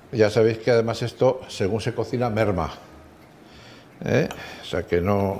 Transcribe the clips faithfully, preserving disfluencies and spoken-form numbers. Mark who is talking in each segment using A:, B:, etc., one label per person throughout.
A: Ya sabéis que además esto, según se cocina, merma. ¿Eh? O sea que no...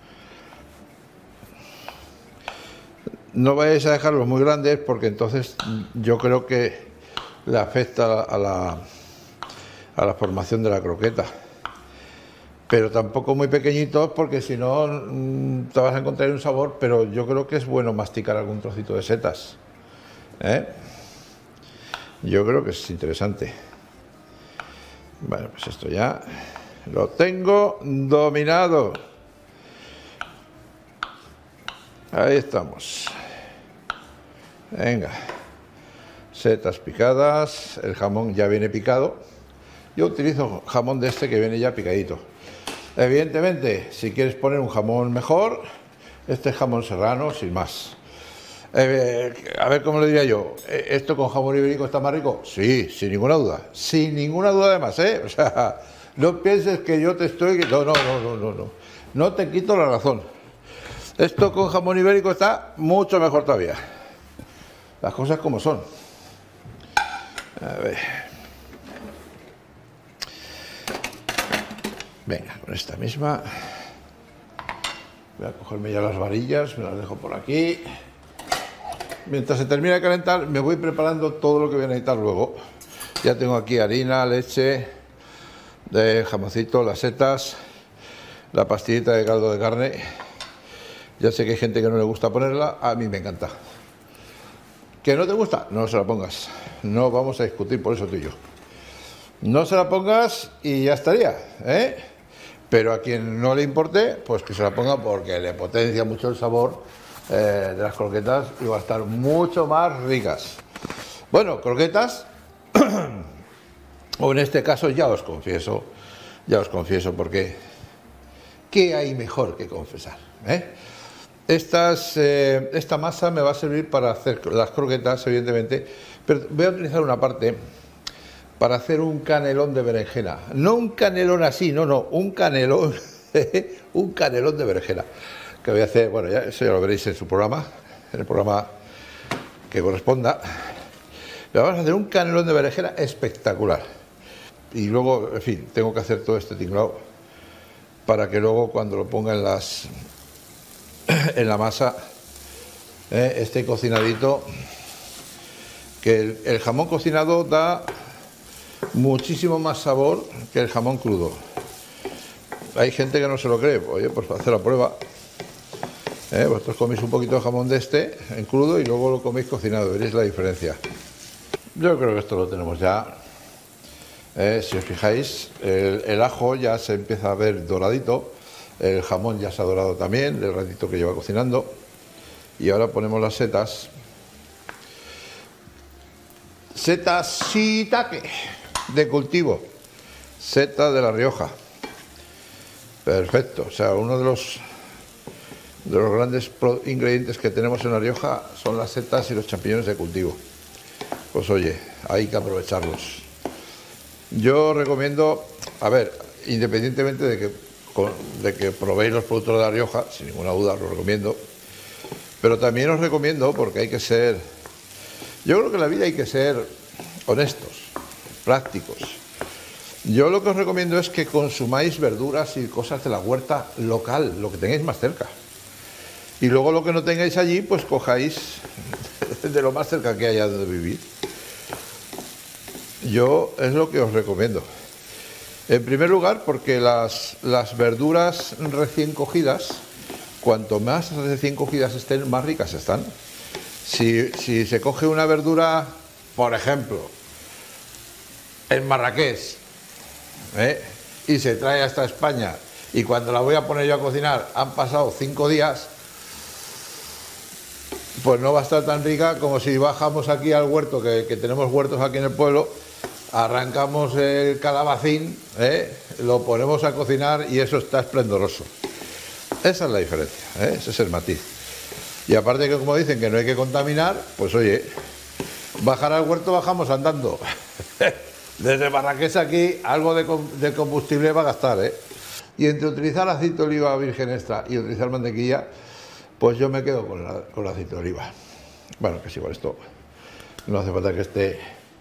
A: No vayáis a dejarlos muy grandes porque entonces yo creo que le afecta a la, a la formación de la croqueta. Pero tampoco muy pequeñitos porque si no te vas a encontrar un sabor, pero yo creo que es bueno masticar algún trocito de setas. ¿Eh? Yo creo que es interesante. Bueno, pues esto ya lo tengo dominado. Ahí estamos. Venga. Setas picadas. El jamón ya viene picado. Yo utilizo jamón de este que viene ya picadito. Evidentemente, si quieres poner un jamón mejor, este es jamón serrano, sin más. Eh, a ver, ¿cómo le diría yo? ¿Esto con jamón ibérico está más rico? Sí, sin ninguna duda. Sin ninguna duda además, ¿eh? O sea, no pienses que yo te estoy... No, no, no, no, no, no. No te quito la razón. Esto con jamón ibérico está mucho mejor todavía. Las cosas como son. A ver. Venga, con esta misma. Voy a cogerme ya las varillas, me las dejo por aquí. Mientras se termina de calentar, me voy preparando todo lo que voy a necesitar luego. Ya tengo aquí harina, leche, de jamoncito, las setas, la pastillita de caldo de carne. Ya sé que hay gente que no le gusta ponerla, a mí me encanta. ¿Que no te gusta? No se la pongas. No vamos a discutir por eso tú y yo. No se la pongas y ya estaría, ¿eh? Pero a quien no le importe, pues que se la ponga porque le potencia mucho el sabor eh, de las croquetas y va a estar mucho más ricas. Bueno, croquetas, o en este caso ya os confieso, ya os confieso porque ¿qué hay mejor que confesar? ¿Eh? Estas, eh, esta masa me va a servir para hacer las croquetas, evidentemente, pero voy a utilizar una parte para hacer un canelón de berenjena. No un canelón así, no, no, un canelón, un canelón de berenjena. Que voy a hacer, bueno, ya, eso ya lo veréis en su programa, en el programa que corresponda. Pero vamos a hacer un canelón de berenjena espectacular. Y luego, en fin, tengo que hacer todo este tinglado para que luego cuando lo ponga en las en la masa eh, esté cocinadito. Que el, el jamón cocinado da muchísimo más sabor que el jamón crudo. Hay gente que no se lo cree. Oye, pues hacer la prueba. ¿Eh? Vosotros coméis un poquito de jamón de este en crudo y luego lo coméis cocinado, veréis la diferencia. Yo creo que esto lo tenemos ya. ¿Eh? Si os fijáis, el, el ajo ya se empieza a ver doradito, el jamón ya se ha dorado también, el ratito que lleva cocinando. Y ahora ponemos las setas. Setas shiitake de cultivo, seta de La Rioja. Perfecto, o sea, uno de los de los grandes ingredientes que tenemos en La Rioja son las setas y los champiñones de cultivo. Pues oye, hay que aprovecharlos. Yo recomiendo, a ver, independientemente de que, de que probéis los productos de La Rioja, sin ninguna duda os lo recomiendo, pero también os recomiendo, porque hay que ser, yo creo que en la vida hay que ser honestos, prácticos. Yo lo que os recomiendo es que consumáis verduras y cosas de la huerta local, lo que tengáis más cerca. Y luego lo que no tengáis allí, pues cojáis de lo más cerca que haya de vivir. Yo es lo que os recomiendo. En primer lugar, porque las, las verduras recién cogidas, cuanto más recién cogidas estén, más ricas están. Si, si se coge una verdura, por ejemplo, en Marrakech, ¿eh? y se trae hasta España, y cuando la voy a poner yo a cocinar han pasado cinco días, pues no va a estar tan rica como si bajamos aquí al huerto, que, que tenemos huertos aquí en el pueblo, arrancamos el calabacín, ¿eh? lo ponemos a cocinar y eso está esplendoroso. Esa es la diferencia, ¿eh? Ese es el matiz. Y aparte que como dicen que no hay que contaminar, pues oye, bajar al huerto bajamos andando. Desde Marrakech aquí algo de, de combustible va a gastar, ¿eh? Y entre utilizar aceite de oliva virgen extra y utilizar mantequilla, pues yo me quedo con, la, con el aceite de oliva. Bueno, que es igual esto. No hace falta que esté